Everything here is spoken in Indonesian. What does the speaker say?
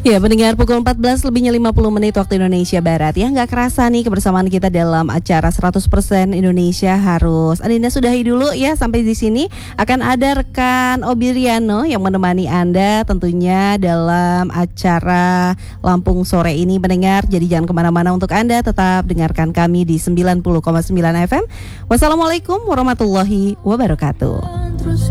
Ya, pendengar pukul 14 lebihnya 50 menit waktu Indonesia Barat. Ya, nggak kerasa nih kebersamaan kita dalam acara 100% Indonesia Harus. Adinda sudahi dulu ya, sampai di sini akan ada rekan Obiriano yang menemani Anda tentunya dalam acara Lampung Sore ini, pendengar. Jadi jangan kemana-mana untuk Anda, tetap dengarkan kami di 90,9 FM. Wassalamualaikum warahmatullahi wabarakatuh.